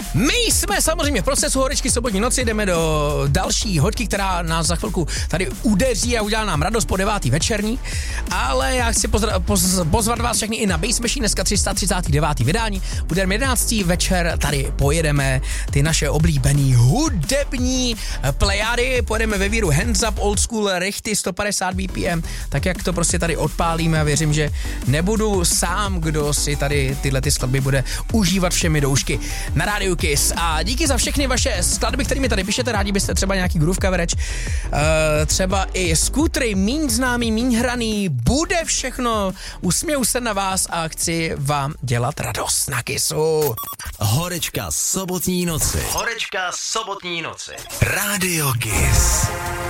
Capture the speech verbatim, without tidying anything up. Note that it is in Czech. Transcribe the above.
My jsme samozřejmě v procesu horečky sobotní noci, jdeme do další hoďky, která nás za chvilku tady udeří a udělá nám radost po devátý večerní, ale já chci pozra- poz- pozvat vás všechny i na Bass Machine, dneska tři sta třicátý devátý vydání, budeme jedenáctý večer, tady pojedeme ty naše oblíbený hudební plejady, pojedeme ve víru Hands Up, Old School, Richty, sto padesát B P M, tak jak to prostě tady odpálíme a věřím, že nebudu sám, kdo si tady tyhle ty skladby bude užívat všemi doušky na rádiu Kiss. A díky za všechny vaše skladby, kterými tady píšete, rádi byste třeba nějaký groove coverage, uh, třeba i skútry, míň známý, míň hraný, bude všechno, usměju se na vás a chci vám dělat radost na Kissu. Horečka sobotní noci. Horečka sobotní noci. Rádio Kiss.